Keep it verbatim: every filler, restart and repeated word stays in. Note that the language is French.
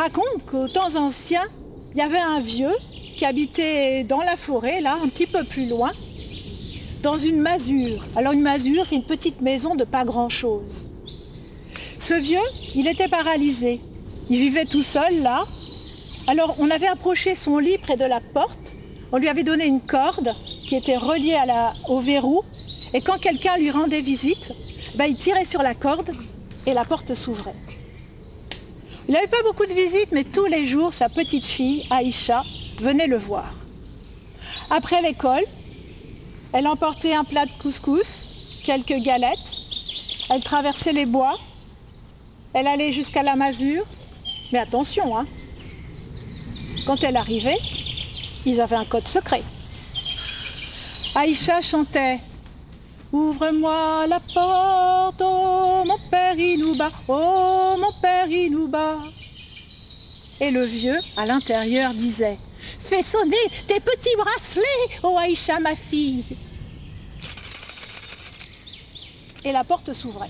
raconte qu'aux temps anciens, il y avait un vieux qui habitait dans la forêt, là, un petit peu plus loin, dans une masure. Alors une masure, c'est une petite maison de pas grand-chose. Ce vieux, il était paralysé. Il vivait tout seul, là. Alors on avait approché son lit près de la porte. On lui avait donné une corde qui était reliée à la, au verrou. Et quand quelqu'un lui rendait visite, ben, il tirait sur la corde et la porte s'ouvrait. Il n'avait pas beaucoup de visites, mais tous les jours, sa petite fille, Aïcha, venait le voir. Après l'école, elle emportait un plat de couscous, quelques galettes. Elle traversait les bois. Elle allait jusqu'à la masure. Mais attention, hein, quand elle arrivait, ils avaient un code secret. Aïcha chantait « Ouvre-moi la porte, oh mon père Inouba, oh mon père Inouba » Et le vieux, à l'intérieur, disait « Fais sonner tes petits bracelets, oh Aïcha ma fille » Et la porte s'ouvrait.